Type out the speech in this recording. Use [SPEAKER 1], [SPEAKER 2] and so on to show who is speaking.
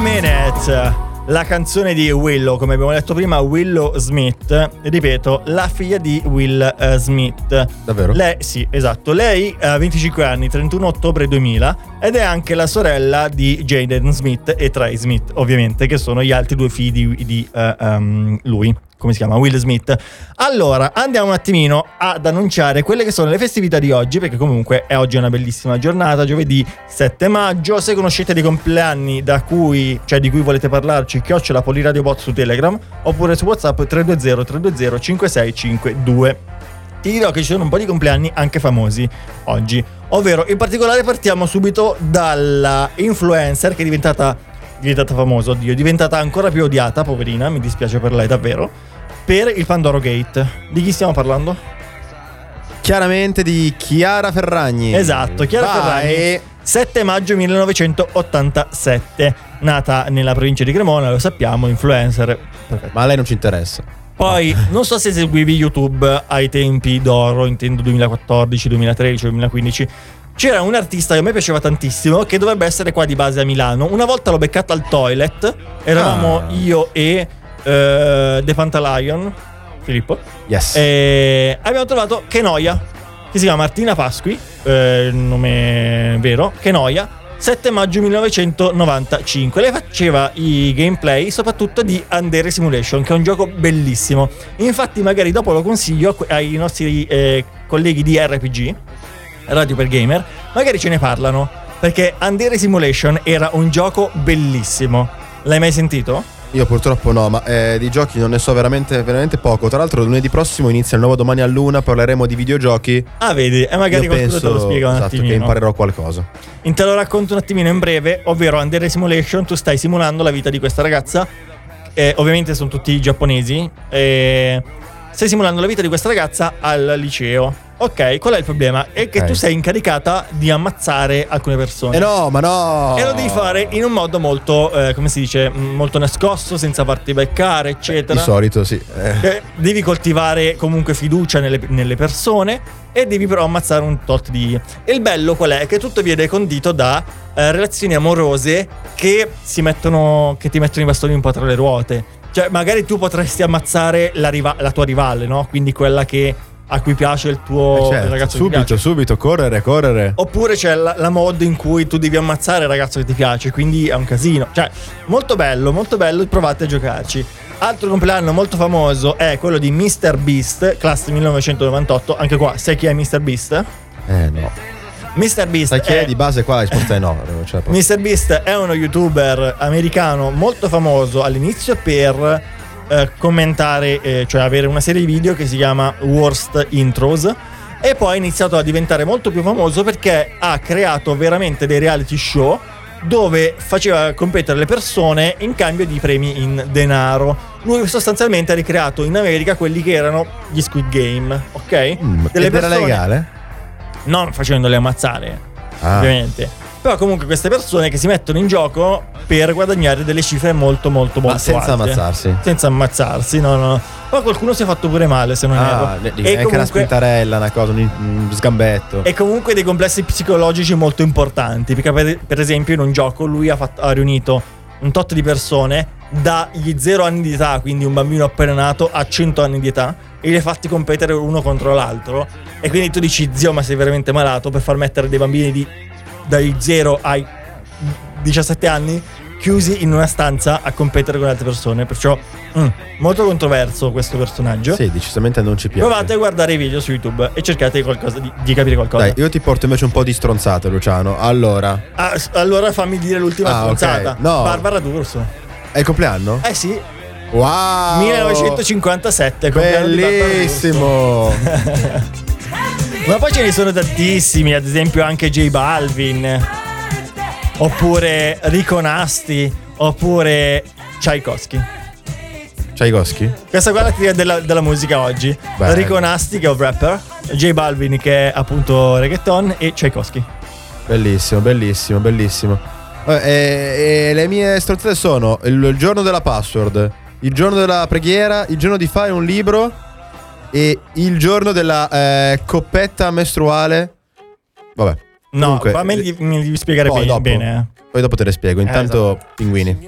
[SPEAKER 1] Minute, la canzone di Willow, come abbiamo detto prima, Willow Smith, ripeto, la figlia di Will Smith.
[SPEAKER 2] Davvero?
[SPEAKER 1] Lei, sì, esatto. Lei ha 25 anni, 31 ottobre 2000, ed è anche la sorella di Jaden Smith e Trey Smith, ovviamente, che sono gli altri due figli di lui. Come si chiama? Will Smith. Allora, andiamo un attimino ad annunciare quelle che sono le festività di oggi, perché comunque oggi è una bellissima giornata, giovedì 7 maggio. Se conoscete dei compleanni di cui volete parlarci, @ Poliradiobot su Telegram, oppure su WhatsApp 320-320-5652. Ti dirò che ci sono un po' di compleanni anche famosi oggi, ovvero in particolare partiamo subito dalla influencer che è diventata famosa, oddio, è diventata ancora più odiata, poverina, mi dispiace per lei davvero, per il Pandoro Gate. Di chi stiamo parlando?
[SPEAKER 2] Chiaramente di Chiara Ferragni.
[SPEAKER 1] Esatto, Chiara Ferragni, 7 maggio 1987, nata nella provincia di Cremona, lo sappiamo, influencer. Perfetto.
[SPEAKER 2] Ma a lei non ci interessa.
[SPEAKER 1] Poi, non so se seguivi YouTube ai tempi d'oro, intendo 2014, 2013, 2015. C'era un artista che a me piaceva tantissimo, che dovrebbe essere qua di base a Milano. Una volta l'ho beccata al toilet, eravamo io e The Pantalion, Filippo.
[SPEAKER 2] Yes.
[SPEAKER 1] E abbiamo trovato Che Noia, che si chiama Martina Pasqui, il nome vero, Che Noia, 7 maggio 1995. Lei faceva i gameplay soprattutto di Andere Simulation, che è un gioco bellissimo. Infatti magari dopo lo consiglio ai nostri colleghi di RPG, Radio per Gamer, magari ce ne parlano, perché Andere Simulation era un gioco bellissimo. L'hai mai sentito?
[SPEAKER 2] Io purtroppo no, ma di giochi non ne so veramente poco. Tra l'altro lunedì prossimo inizia il nuovo Domani a Luna, parleremo di videogiochi.
[SPEAKER 1] Ah, vedi, e magari qualcuno te lo spiega un attimino.
[SPEAKER 2] Che imparerò qualcosa.
[SPEAKER 1] Te lo racconto un attimino in breve, ovvero Andere Simulation, tu stai simulando la vita di questa ragazza, ovviamente sono tutti giapponesi, stai simulando la vita di questa ragazza al liceo. Ok, qual è il problema? È che tu sei incaricata di ammazzare alcune persone.
[SPEAKER 2] No, ma no!
[SPEAKER 1] E lo devi fare in un modo molto, come si dice, molto nascosto, senza farti beccare, eccetera.
[SPEAKER 2] Di solito, sì.
[SPEAKER 1] Devi coltivare comunque fiducia nelle persone e devi però ammazzare un tot di... E il bello qual è? Che tutto viene condito da relazioni amorose che ti mettono i bastoni un po' tra le ruote. Cioè, magari tu potresti ammazzare la tua rivale, no? Quindi quella a cui piace il tuo ragazzo.
[SPEAKER 2] Subito, correre.
[SPEAKER 1] Oppure c'è la mod in cui tu devi ammazzare il ragazzo che ti piace, quindi è un casino. Cioè, molto bello, provate a giocarci. Altro compleanno molto famoso è quello di Mr. Beast, classe 1998. Anche qua, sai chi è Mr. Beast?
[SPEAKER 2] No.
[SPEAKER 1] Mr. Beast
[SPEAKER 2] sai chi è di base qua? La risposta è no.
[SPEAKER 1] Mr. Beast è uno youtuber americano molto famoso all'inizio per commentare, cioè avere una serie di video che si chiama Worst Intros, e poi ha iniziato a diventare molto più famoso perché ha creato veramente dei reality show dove faceva competere le persone in cambio di premi in denaro. Lui sostanzialmente ha ricreato in America quelli che erano gli Squid Game, ok?
[SPEAKER 2] Delle persone... Era legale?
[SPEAKER 1] Non facendole ammazzare, ovviamente. Però comunque queste persone che si mettono in gioco per guadagnare delle cifre molto molto
[SPEAKER 2] senza
[SPEAKER 1] alte.
[SPEAKER 2] ammazzarsi.
[SPEAKER 1] Senza ammazzarsi, no. Poi qualcuno si è fatto pure male, se non erro.
[SPEAKER 2] E anche comunque, una spintarella, una cosa, un sgambetto.
[SPEAKER 1] E comunque dei complessi psicologici molto importanti, perché per esempio in un gioco lui ha riunito un tot di persone dagli 0 anni di età, quindi un bambino appena nato, a 100 anni di età, e li ha fatti competere uno contro l'altro. E quindi tu dici: zio, ma sei veramente malato per far mettere dei bambini dai 0 ai 17 anni chiusi in una stanza a competere con altre persone? Perciò molto controverso questo personaggio.
[SPEAKER 2] Sì, decisamente non ci piace.
[SPEAKER 1] Provate a guardare i video su YouTube e cercate qualcosa di capire qualcosa.
[SPEAKER 2] Dai, io ti porto invece un po' di stronzate, Luciano. Allora
[SPEAKER 1] fammi dire l'ultima stronzata.
[SPEAKER 2] Okay. No.
[SPEAKER 1] Barbara D'Urso.
[SPEAKER 2] È il compleanno?
[SPEAKER 1] Sì.
[SPEAKER 2] Wow,
[SPEAKER 1] 1957.
[SPEAKER 2] Bellissimo.
[SPEAKER 1] Ma poi ce ne sono tantissimi, ad esempio anche J Balvin, oppure Rico Nasti, oppure Tchaikovsky. Questa qua è la tria della musica oggi. Rico Nasti, che è un rapper, J Balvin, che è appunto reggaeton, e Tchaikovsky.
[SPEAKER 2] Bellissimo. E le mie stronzate sono il giorno della password, il giorno della preghiera, il giorno di fare un libro e il giorno della coppetta mestruale. Vabbè.
[SPEAKER 1] No, comunque, me li devi spiegare bene.
[SPEAKER 2] Poi dopo te le spiego. Intanto, pinguini.